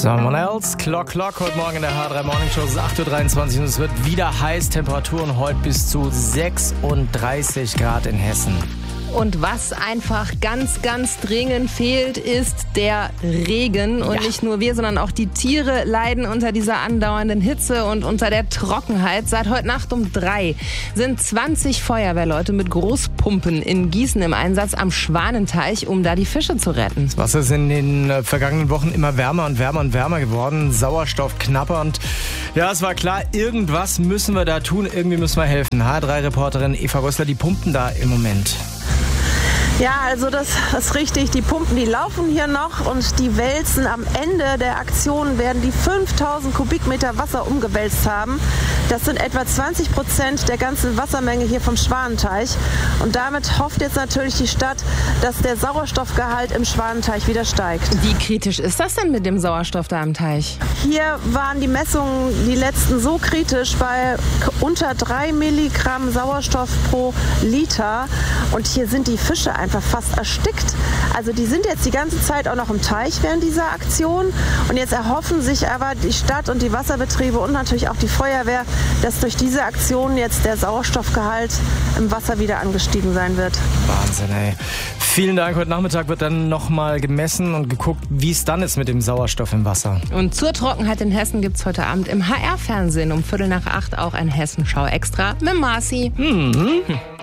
Someone else, Clock, heute Morgen in der H3 Morning Show, es ist 8.23 Uhr und es wird wieder heiß, Temperaturen heute bis zu 36 Grad in Hessen. Und was einfach ganz, ganz dringend fehlt, ist der Regen. Und nicht nur wir, sondern auch die Tiere leiden unter dieser andauernden Hitze und unter der Trockenheit. Seit heute Nacht um 3 sind 20 Feuerwehrleute mit Großpumpen in Gießen im Einsatz am Schwanenteich, um da die Fische zu retten. Das Wasser ist in den vergangenen Wochen immer wärmer und wärmer und wärmer geworden. Sauerstoff knapper und ja, es war klar, irgendwas müssen wir da tun, irgendwie müssen wir helfen. H3-Reporterin Eva Rössler, die pumpen da im Moment. Ja, also das ist richtig. Die Pumpen, die laufen hier noch und die wälzen. Am Ende der Aktion werden die 5000 Kubikmeter Wasser umgewälzt haben. Das sind etwa 20% der ganzen Wassermenge hier vom Schwanenteich. Und damit hofft jetzt natürlich die Stadt, dass der Sauerstoffgehalt im Schwanenteich wieder steigt. Wie kritisch ist das denn mit dem Sauerstoff da im Teich? Hier waren die Messungen, die letzten, so kritisch bei unter 3 Milligramm Sauerstoff pro Liter. Und hier sind die Fische einfach fast erstickt. Also die sind jetzt die ganze Zeit auch noch im Teich während dieser Aktion. Und jetzt erhoffen sich aber die Stadt und die Wasserbetriebe und natürlich auch die Feuerwehr, dass durch diese Aktion jetzt der Sauerstoffgehalt im Wasser wieder angestiegen sein wird. Wahnsinn, ey. Vielen Dank. Heute Nachmittag wird dann nochmal gemessen und geguckt, wie es dann ist mit dem Sauerstoff im Wasser. Und zur Trockenheit in Hessen gibt es heute Abend im HR-Fernsehen um 7:45 auch ein Hessenschau extra mit Marci.